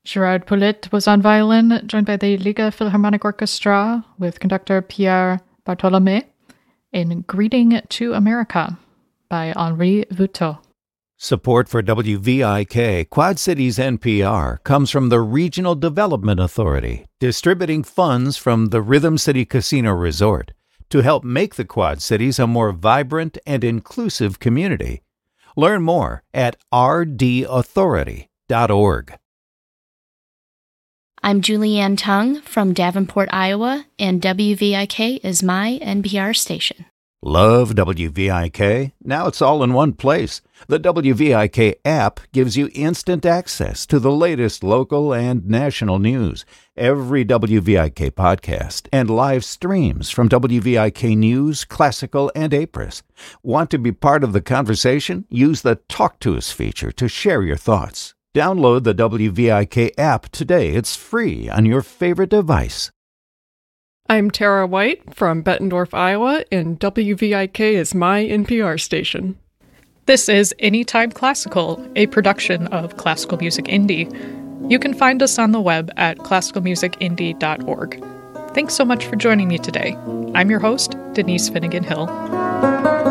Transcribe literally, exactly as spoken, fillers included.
Gerard Poulet was on violin, joined by the Liga Philharmonic Orchestra with conductor Pierre Bartholomé in Greeting to America by Henri Vuitteau. Support for W V I K, Quad Cities N P R, comes from the Regional Development Authority, distributing funds from the Rhythm City Casino Resort to help make the Quad Cities a more vibrant and inclusive community. Learn more at r d authority dot org. I'm Julianne Tung from Davenport, Iowa, and W V I K is my N P R station. Love W V I K? Now it's all in one place. The W V I K app gives you instant access to the latest local and national news, every W V I K podcast, and live streams from W V I K News, Classical, and Apris. Want to be part of the conversation? Use the Talk to Us feature to share your thoughts. Download the W V I K app today. It's free on your favorite device. I'm Tara White from Bettendorf, Iowa, and W V I K is my N P R station. This is Anytime Classical, a production of Classical Music Indie. You can find us on the web at classical music indie dot org. Thanks so much for joining me today. I'm your host, Denise Finnegan Hill.